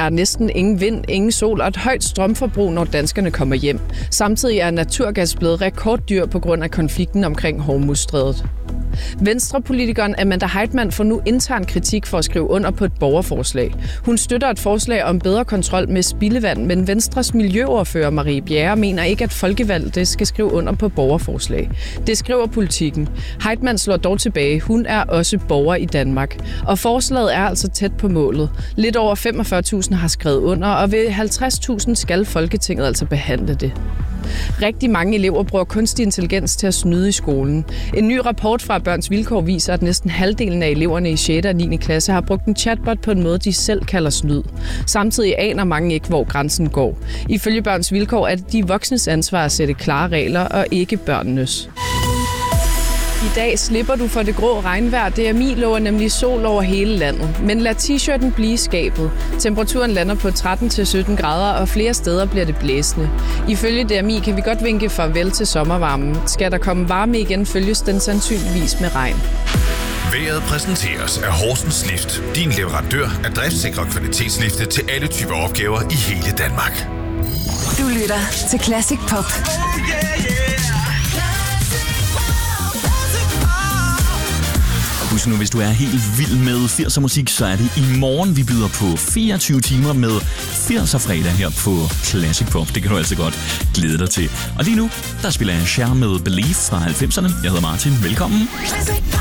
er næsten ingen vind, ingen sol og et højt strømforbrug, når danskerne kommer hjem. Samtidig er naturgas blevet rekorddyr på grund af konflikten omkring Hormuzstrædet. Venstrepolitikeren Amanda Heitmann får nu intern kritik for at skrive under på et borgerforslag. Hun støtter et forslag om bedre kontrol med spildevand, men Venstres miljøordfører Marie Bjerre mener ikke, at folkevalgte skal skrive under på borgerforslag. Det skriver Politikken. Heitmann slår dog tilbage. Hun er også borger i Danmark. Og forslaget er altså tæt på målet. Lidt over 45.000 har skrevet under, og ved 50.000 skal Folketinget altså behandle det. Rigtig mange elever bruger kunstig intelligens til at snyde i skolen. En ny rapport fra Børns Vilkår viser, at næsten halvdelen af eleverne i 6. og 9. klasse har brugt en chatbot på en måde, de selv kalder snyd. Samtidig aner mange ikke, hvor grænsen går. Ifølge Børns Vilkår er det de voksnes ansvar at sætte klare regler og ikke børnenes. I dag slipper du for det grå regnvejr. DMI lover nemlig sol over hele landet. Men lad t-shirten blive i skabet. Temperaturen lander på 13-17 grader, og flere steder bliver det blæsende. Ifølge DMI kan vi godt vinke farvel til sommervarmen. Skal der komme varme igen, følges den sandsynligvis med regn. Vejret præsenteres af Horsens Lift. Din leverandør af driftsikre kvalitetslifte til alle typer opgaver i hele Danmark. Du lytter til Classic Pop. Husk nu, hvis du er helt vild med 80'er musik, så er det i morgen, vi byder på 24 timer med 80'er fredag her på Classic Pop. Det kan du altså godt glæde dig til. Og lige nu, der spiller jeg Cher med Believe fra 90'erne. Jeg hedder Martin. Velkommen.